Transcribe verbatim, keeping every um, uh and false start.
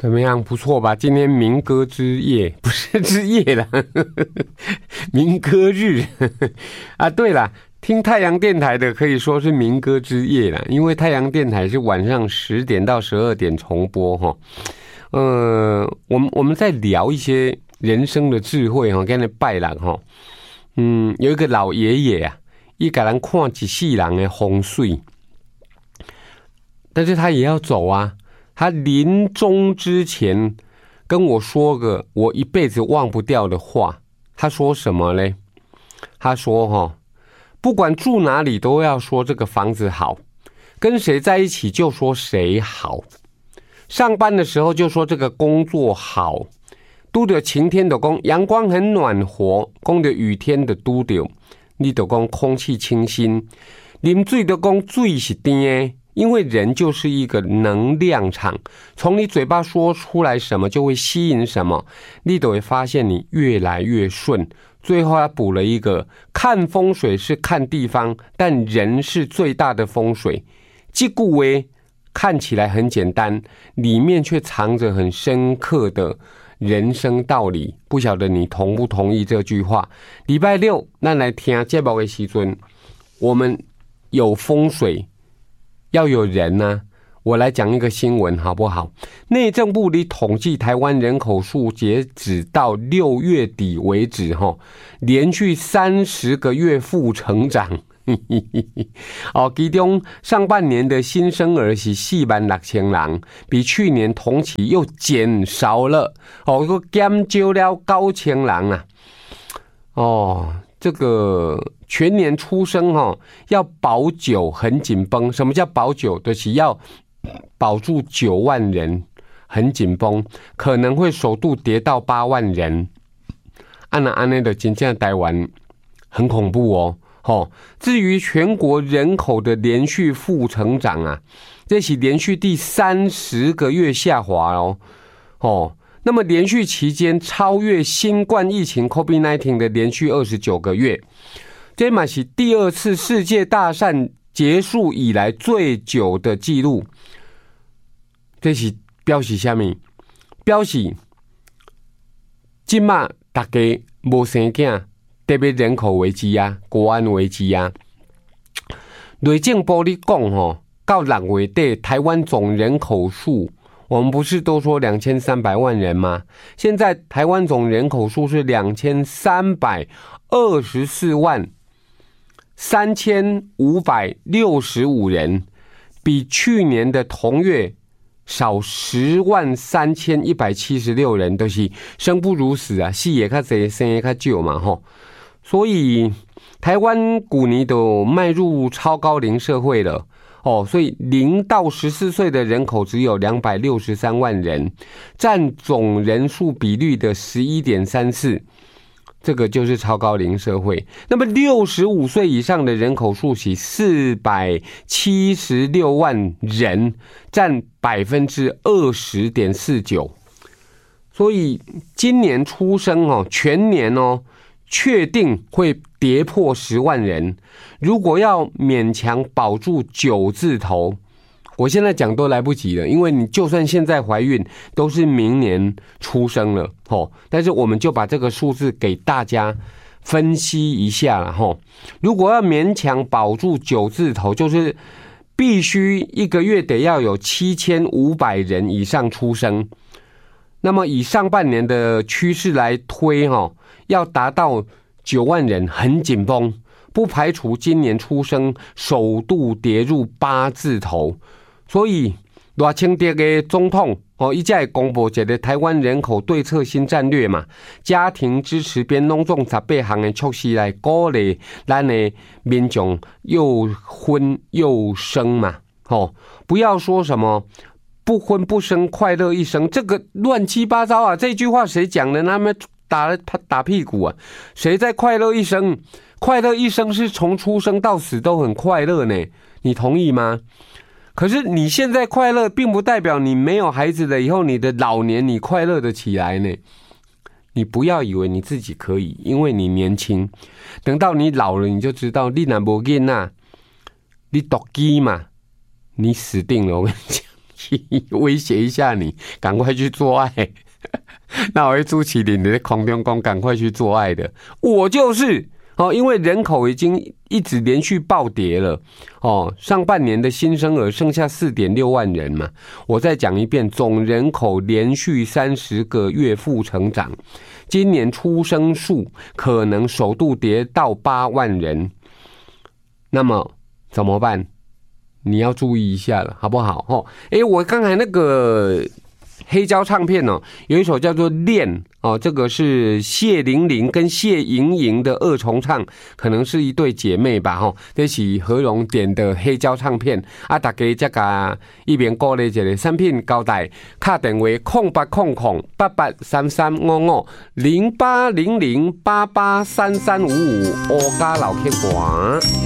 怎么样？不错吧？今天民歌之夜，不是之夜啦，民歌日啊。对啦，听太阳电台的可以说是民歌之夜啦，因为太阳电台是晚上十点到十二点重播哈。呃，我们我们在聊一些人生的智慧哈，跟那拜人哈。嗯，有一个老爷爷啊，一个人看一世人的风水，但是他也要走啊。他临终之前跟我说个我一辈子忘不掉的话。他说什么呢？他说哈，不管住哪里都要说这个房子好，跟谁在一起就说谁好，上班的时候就说这个工作好，拄到晴天的说阳光很暖和，讲到雨天的拄到你就说空气清新，啉水的说水是甜的。因为人就是一个能量场，从你嘴巴说出来什么就会吸引什么，你都会发现你越来越顺。最后他补了一个，看风水是看地方，但人是最大的风水。这句话看起来很简单，里面却藏着很深刻的人生道理。不晓得你同不同意这句话？礼拜六咱来听节目的时阵，我们有风水要有人啊，我来讲一个新闻好不好？内政部里统计台湾人口数，截止到六月底为止，连续三十个月负成长。哦，其中上半年的新生儿是四万六千人，比去年同期又减少了，哦，又减少了九千人啊。哦，这个全年出生哈，要保九很紧绷。什么叫保九？就是要保住九万人，很紧绷，可能会首度跌到八万人。按那按那的真正台湾很恐怖哦。哦，至于全国人口的连续负成长啊，这是连续第三十个月下滑哦。哦。那么连续期间超越新冠疫情 COVID 十九 的连续二十九个月，这嘛是第二次世界大战结束以来最久的记录。这是表示什么？表示现在大家没生囝，特别人口危机啊，国安危机啊。内政部里讲吼，到六月底台湾总人口数，我们不是都说两千三百万人吗？现在台湾总人口数是两千三百二十四万三千五百六十五人，比去年的同月少十万三千一百七十六人，都是生不如死啊，死也较多，生也较少嘛吼。所以台湾古年都迈入超高龄社会了。哦，所以零到十四岁的人口只有两百六十三万人，占总人数比率的 十一点三四， 这个就是超高龄社会。那么六十五岁以上的人口数是四百七十六万人，占 百分之二十点四九。 所以今年出生哦，全年哦，确定会跌破十万人。如果要勉强保住九字头，我现在讲都来不及了，因为你就算现在怀孕，都是明年出生了吼。但是我们就把这个数字给大家分析一下了吼。如果要勉强保住九字头，就是必须一个月得要有七千五百人以上出生。那么以上半年的趋势来推吼，要达到九万人很紧绷，不排除今年出生首度跌入八字头。所以赖清德的总统哦，一再公布一个台湾人口对策新战略嘛，家庭支持编拢总十八项的措施来鼓励咱的民众又婚又生嘛，哦，不要说什么不婚不生快乐一生，这个乱七八糟啊！这句话谁讲的？他们打打屁股啊！谁在快乐一生？快乐一生是从出生到死都很快乐呢，你同意吗？可是你现在快乐，并不代表你没有孩子了以后，你的老年你快乐的起来呢。你不要以为你自己可以，因为你年轻，等到你老了，你就知道你若没囡仔，你独居嘛，你死定了。我跟你讲， 威胁一下你，赶快去做爱。那位朱麒麟的空中讲赶快去做爱的，我就是哦，因为人口已经一直连续暴跌了哦，上半年的新生儿剩下 四点六万人嘛，我再讲一遍，总人口连续三十个月负成长，今年出生数可能首度跌到八万人，那么怎么办？你要注意一下了，好不好？哦，诶，我刚才那个黑胶唱片哦，有一首叫做《恋》哦，这个是谢玲玲跟谢莹莹的二重唱，可能是一对姐妹吧哈、哦。这是何荣点的黑胶唱片啊，大家这个一边鼓励一个产品交代，打电话空八空空八八三三五五零八零零八八三三五五，我家老客官。